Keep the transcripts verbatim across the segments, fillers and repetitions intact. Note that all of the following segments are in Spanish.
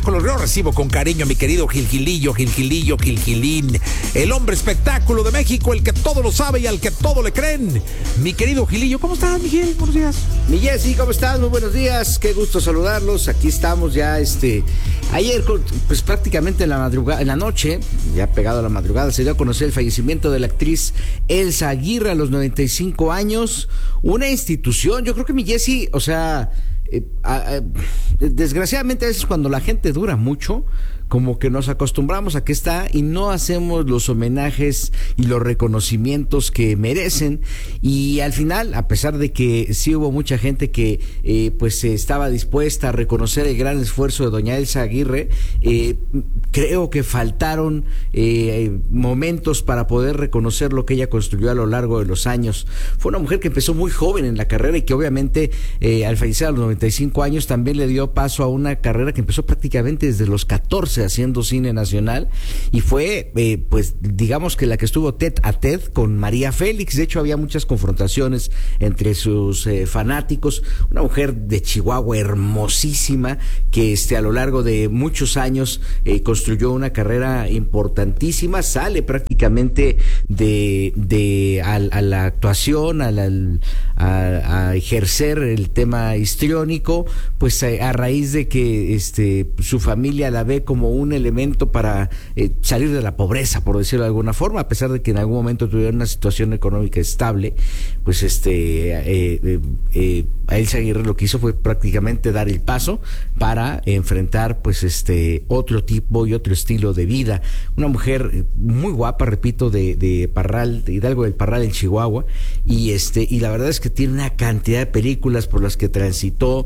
espectáculos. Yo recibo con cariño a mi querido Gilgilillo, Gilgilillo, Gilgilín, el hombre espectáculo de México, el que todo lo sabe y al que todo le creen. Mi querido Gilillo, ¿cómo estás, Miguel? Buenos días. Mi Jessy, ¿cómo estás? Muy buenos días, qué gusto saludarlos. Aquí estamos ya, este, ayer, pues prácticamente en la madrugada, en la noche, ya pegado a la madrugada, se dio a conocer el fallecimiento de la actriz Elsa Aguirre a los noventa y cinco años. Una institución, yo creo que mi Jessy, o sea, eh, eh, desgraciadamente a veces cuando la gente dura mucho, como que nos acostumbramos a que está y no hacemos los homenajes y los reconocimientos que merecen, y al final, a pesar de que sí hubo mucha gente que eh, pues eh, estaba dispuesta a reconocer el gran esfuerzo de doña Elsa Aguirre, eh, creo que faltaron eh, momentos para poder reconocer lo que ella construyó a lo largo de los años. Fue una mujer que empezó muy joven en la carrera y que obviamente eh, al fallecer a los noventa y cinco años también le dio paso a una carrera que empezó prácticamente desde los catorce haciendo cine nacional, y fue eh, pues digamos que la que estuvo tete a tete con María Félix. De hecho había muchas confrontaciones entre sus eh, fanáticos. Una mujer de Chihuahua hermosísima que este a lo largo de muchos años eh, construyó una carrera importantísima. Sale prácticamente de de a, a la actuación, a, la, a, a ejercer el tema histriónico, pues a, a raíz de que este su familia la ve como un elemento para eh, salir de la pobreza, por decirlo de alguna forma, a pesar de que en algún momento tuvieron una situación económica estable. Pues este eh, eh, eh, a Elsa Aguirre lo que hizo fue prácticamente dar el paso para enfrentar pues este otro tipo y otro estilo de vida. Una mujer muy guapa, repito, de, de Parral, de Hidalgo del Parral en Chihuahua, y este y la verdad es que tiene una cantidad de películas por las que transitó.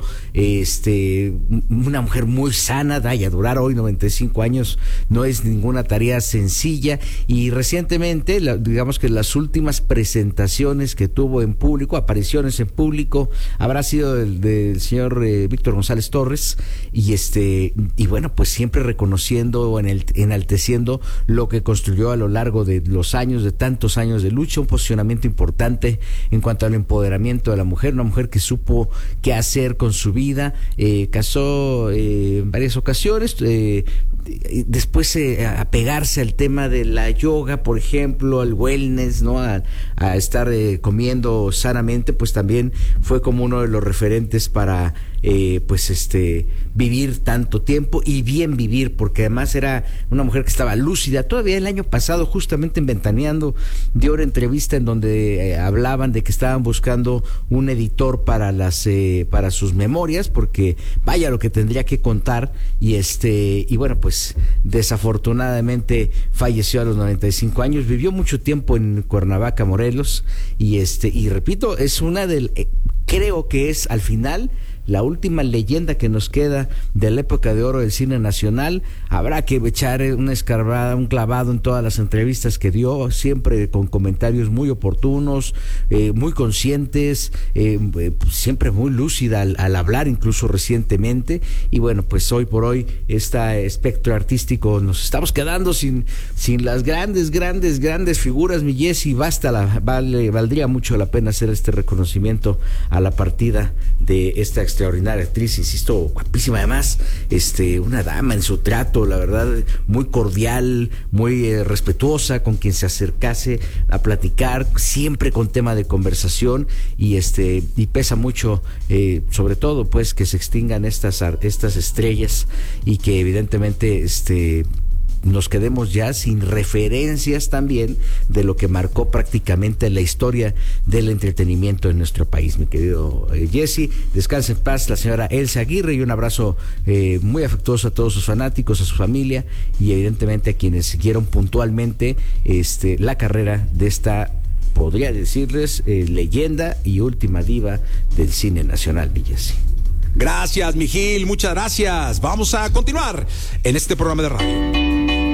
Este una mujer muy sana, da y a durar hoy noventa y cinco años no es ninguna tarea sencilla, y recientemente, la, digamos que las últimas presentaciones que tuvo en público, apariciones en público, habrá sido del, del señor eh, Víctor González Torres, y este y bueno, pues siempre reconociendo o enalteciendo lo que construyó a lo largo de los años, de tantos años de lucha, un posicionamiento importante en cuanto al empoderamiento de la mujer, una mujer que supo qué hacer con su vida, eh, casó eh, en varias ocasiones, eh, después eh, a pegarse al tema de la yoga, por ejemplo, al wellness, no, a, a estar eh, comiendo sanamente, pues también fue como uno de los referentes para eh, pues este vivir tanto tiempo y bien vivir, porque además era una mujer que estaba lúcida. Todavía el año pasado, justamente en Ventaneando, dio una entrevista en donde eh, hablaban de que estaban buscando un editor para las eh, para sus memorias, porque vaya lo que tendría que contar, y este y bueno, pues desafortunadamente falleció a los noventa y cinco años. Vivió mucho tiempo en Cuernavaca, Morelos, y este y repito, es una del eh, creo que es al final la última leyenda que nos queda de la época de oro del cine nacional. Habrá que echar una escarbada, un clavado en todas las entrevistas que dio, siempre con comentarios muy oportunos, eh, muy conscientes, eh, eh, siempre muy lúcida al, al hablar, incluso recientemente. Y bueno, pues hoy por hoy este espectro artístico nos estamos quedando sin sin las grandes, grandes, grandes figuras, mi Jessy. Basta la, vale, valdría mucho la pena hacer este reconocimiento a la partida de esta extraordinaria actriz, insisto, guapísima, además, este, una dama en su trato, la verdad, muy cordial, muy eh, respetuosa con quien se acercase a platicar, siempre con tema de conversación, y este, y pesa mucho, eh, sobre todo, pues, que se extingan estas, estas estrellas, y que evidentemente, este, nos quedemos ya sin referencias también de lo que marcó prácticamente la historia del entretenimiento en nuestro país. Mi querido eh, Jessy, descanse en paz la señora Elsa Aguirre, y un abrazo eh, muy afectuoso a todos sus fanáticos, a su familia, y evidentemente a quienes siguieron puntualmente este la carrera de esta, podría decirles, eh, leyenda y última diva del cine nacional, mi Jessy. Gracias, mi Gil, muchas gracias. Vamos a continuar en este programa de radio.